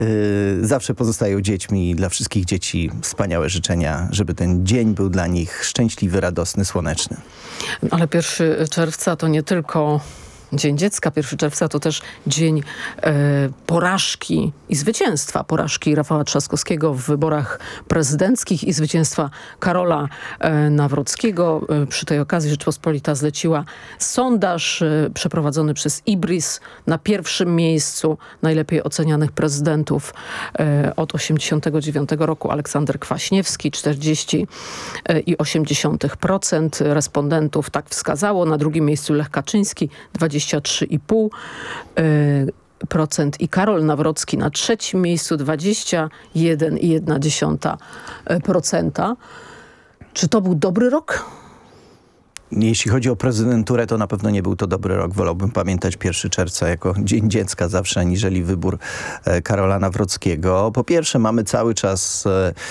zawsze pozostają dziećmi i dla wszystkich dzieci wspaniałe życzenia, żeby ten dzień był dla nich szczęśliwy, radosny, słoneczny. Ale 1 czerwca to nie tylko Dzień Dziecka, 1 czerwca to też dzień porażki i zwycięstwa. Porażki Rafała Trzaskowskiego w wyborach prezydenckich i zwycięstwa Karola Nawrockiego. Przy tej okazji Rzeczpospolita zleciła sondaż przeprowadzony przez IBRIS na 1. miejscu najlepiej ocenianych prezydentów od 1989 roku. Aleksander Kwaśniewski 40,8% respondentów tak wskazało. Na 2. miejscu Lech Kaczyński 23,5% i Karol Nawrocki na 3. miejscu 21,1%. Czy to był dobry rok? Jeśli chodzi o prezydenturę, to na pewno nie był to dobry rok. Wolałbym pamiętać 1 czerwca jako Dzień Dziecka zawsze, aniżeli wybór Karola Nawrockiego. Po pierwsze, mamy cały czas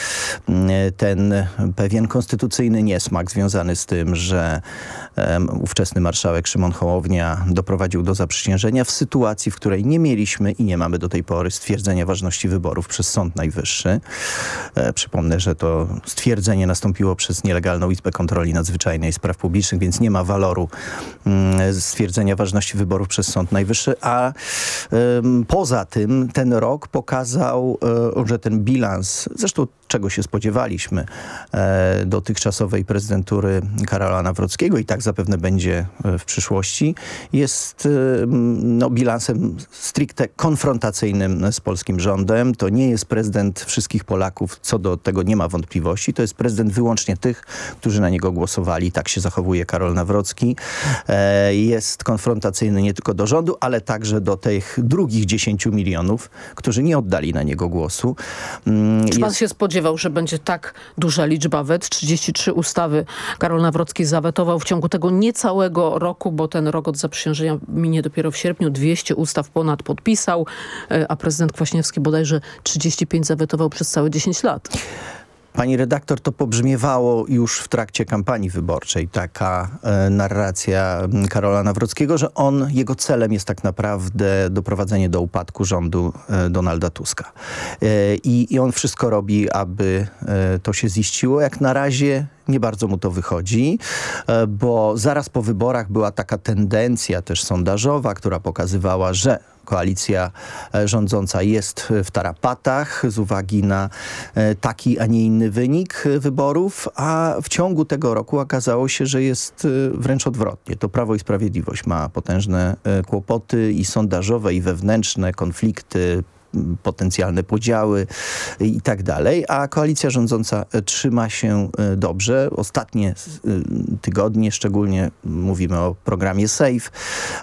ten pewien konstytucyjny niesmak związany z tym, że ówczesny marszałek Szymon Hołownia doprowadził do zaprzysiężenia w sytuacji, w której nie mieliśmy i nie mamy do tej pory stwierdzenia ważności wyborów przez Sąd Najwyższy. Przypomnę, że to stwierdzenie nastąpiło przez nielegalną Izbę Kontroli Nadzwyczajnej Spraw Publicznych, więc nie ma waloru stwierdzenia ważności wyborów przez Sąd Najwyższy, a poza tym ten rok pokazał, że ten bilans, zresztą czego się spodziewaliśmy dotychczasowej prezydentury Karola Nawrockiego i tak zapewne będzie w przyszłości, jest bilansem stricte konfrontacyjnym z polskim rządem. To nie jest prezydent wszystkich Polaków, co do tego nie ma wątpliwości. To jest prezydent wyłącznie tych, którzy na niego głosowali. Tak się zachowuje Karol Nawrocki. Jest konfrontacyjny nie tylko do rządu, ale także do tych drugich 10 milionów, którzy nie oddali na niego głosu. Czy pan się spodziewał, że będzie tak duża liczba wet? 33 ustawy Karol Nawrocki zawetował w ciągu tego niecałego roku, bo ten rok od zaprzysiężenia minie dopiero w sierpniu. 200 ustaw ponad podpisał, a prezydent Kwaśniewski bodajże 35 zawetował przez całe 10 lat. Pani redaktor, to pobrzmiewało już w trakcie kampanii wyborczej, taka narracja Karola Nawrockiego, że jego celem jest tak naprawdę doprowadzenie do upadku rządu Donalda Tuska. I on wszystko robi, aby to się ziściło. Jak na razie nie bardzo mu to wychodzi, bo zaraz po wyborach była taka tendencja też sondażowa, która pokazywała, że koalicja rządząca jest w tarapatach z uwagi na taki, a nie inny wynik wyborów, a w ciągu tego roku okazało się, że jest wręcz odwrotnie. To Prawo i Sprawiedliwość ma potężne kłopoty i sondażowe, i wewnętrzne konflikty, potencjalne podziały i tak dalej, a koalicja rządząca trzyma się dobrze. Ostatnie tygodnie, szczególnie mówimy o programie SAFE,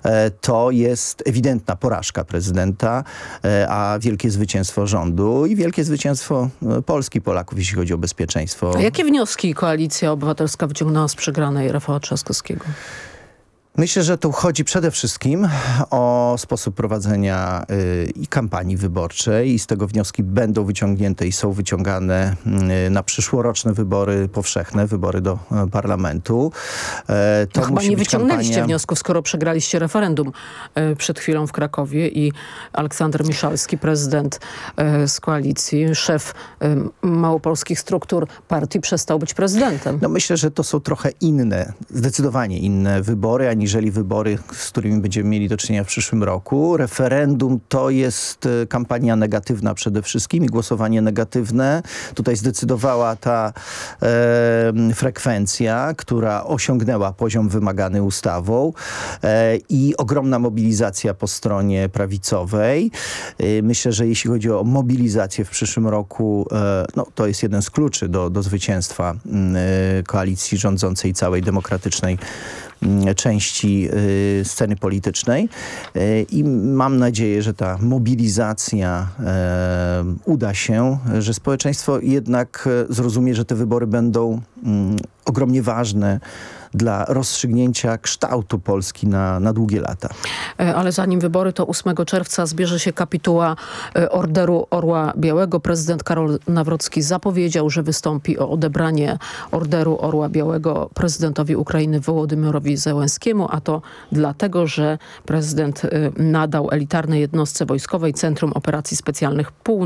to jest ewidentna porażka prezydenta, a wielkie zwycięstwo rządu i wielkie zwycięstwo Polski, Polaków, jeśli chodzi o bezpieczeństwo. A jakie wnioski Koalicja Obywatelska wyciągnęła z przegranej Rafała Trzaskowskiego? Myślę, że tu chodzi przede wszystkim o sposób prowadzenia i kampanii wyborczej i z tego wnioski będą wyciągnięte i są wyciągane na przyszłoroczne wybory powszechne, wybory do parlamentu. To chyba nie wyciągnęliście wniosków, skoro przegraliście referendum przed chwilą w Krakowie i Aleksander Miszalski, prezydent z koalicji, szef małopolskich struktur partii, przestał być prezydentem. No myślę, że to są trochę inne, zdecydowanie inne wybory, aniżeli wybory, z którymi będziemy mieli do czynienia w przyszłym roku. Referendum to jest kampania negatywna przede wszystkim i głosowanie negatywne. Tutaj zdecydowała ta frekwencja, która osiągnęła poziom wymagany ustawą i ogromna mobilizacja po stronie prawicowej. Myślę, że jeśli chodzi o mobilizację w przyszłym roku, no, to jest jeden z kluczy do zwycięstwa koalicji rządzącej całej demokratycznej części sceny politycznej i mam nadzieję, że ta mobilizacja uda się, że społeczeństwo jednak zrozumie, że te wybory będą ogromnie ważne dla rozstrzygnięcia kształtu Polski na długie lata. Ale zanim wybory, to 8 czerwca zbierze się kapituła Orderu Orła Białego. Prezydent Karol Nawrocki zapowiedział, że wystąpi o odebranie Orderu Orła Białego prezydentowi Ukrainy Wołodymyrowi Zełenskiemu, a to dlatego, że prezydent nadał elitarnej jednostce wojskowej Centrum Operacji Specjalnych